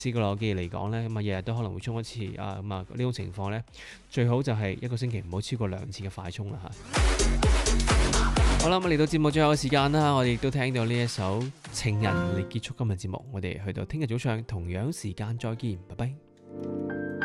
試過落機嚟講咧，咁啊日日都可能會沖一次啊，咁啊呢種情況咧，最好就係一個星期唔好超過2次嘅快沖啦嚇。好啦，咁嚟到節目最後嘅時間啦，我哋亦都聽到呢一首《情人》嚟結束今日節目，我哋去到聽日早上同樣時間再見，拜拜。